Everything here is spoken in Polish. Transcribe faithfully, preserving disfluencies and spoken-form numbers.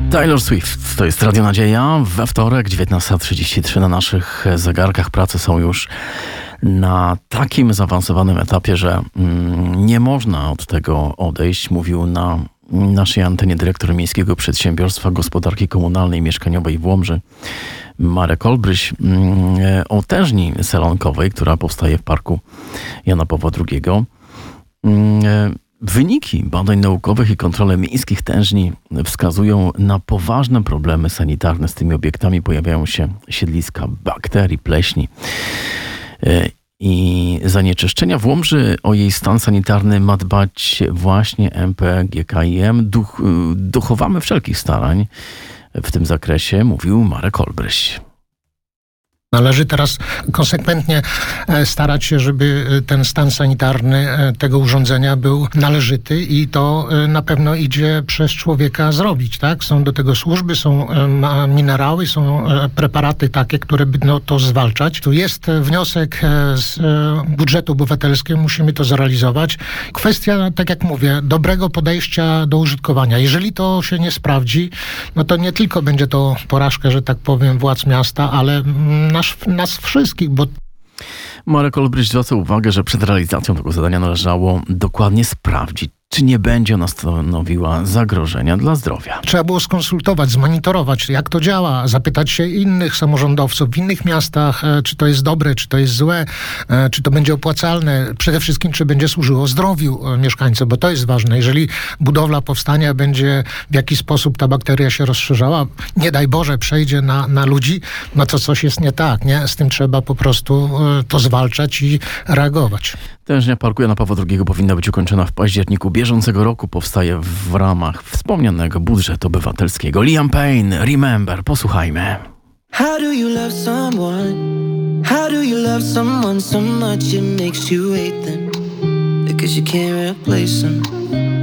Taylor Swift, to jest Radio Nadzieja. We wtorek, dziewiętnasta trzydzieści trzy, na naszych zegarkach prace są już na takim zaawansowanym etapie, że mm, nie można od tego odejść. Mówił na naszej antenie dyrektor Miejskiego Przedsiębiorstwa Gospodarki Komunalnej i Mieszkaniowej w Łomży, Marek Olbryś, mm, o tężni salonkowej, która powstaje w parku Jana Pawła drugiego. Mm, Wyniki badań naukowych i kontrole miejskich tężni wskazują na poważne problemy sanitarne z tymi obiektami. Pojawiają się siedliska bakterii, pleśni i zanieczyszczenia. W Łomży o jej stan sanitarny ma dbać właśnie M P G K I M. Duch, dochowamy wszelkich starań w tym zakresie, mówił Marek Olbryś. Należy teraz konsekwentnie starać się, żeby ten stan sanitarny tego urządzenia był należyty i to na pewno idzie przez człowieka zrobić, tak? Są do tego służby, są minerały, są preparaty takie, które będą to zwalczać. Tu jest wniosek z budżetu obywatelskiego, musimy to zrealizować. Kwestia, tak jak mówię, dobrego podejścia do użytkowania. Jeżeli to się nie sprawdzi, no to nie tylko będzie to porażka, że tak powiem, władz miasta, ale na Nas, nas wszystkich, bo... Marek Olbryś zwraca uwagę, że przed realizacją tego zadania należało dokładnie sprawdzić, czy nie będzie ona stanowiła zagrożenia dla zdrowia. Trzeba było skonsultować, zmonitorować, jak to działa, zapytać się innych samorządowców w innych miastach, czy to jest dobre, czy to jest złe, czy to będzie opłacalne. Przede wszystkim, czy będzie służyło zdrowiu mieszkańców, bo to jest ważne. Jeżeli budowla powstania będzie w jakiś sposób ta bakteria się rozszerzała, nie daj Boże, przejdzie na, na ludzi, no to coś jest nie tak, nie? Z tym trzeba po prostu to zwalczać i reagować. Tężnia parku Jana Pawła drugiego powinna być ukończona w październiku bieżącego roku. Powstaje w ramach wspomnianego budżetu obywatelskiego. Liam Payne, Remember. Posłuchajmy. How do you love someone? How do you love someone so much it makes you hate them? Because you can't replace them.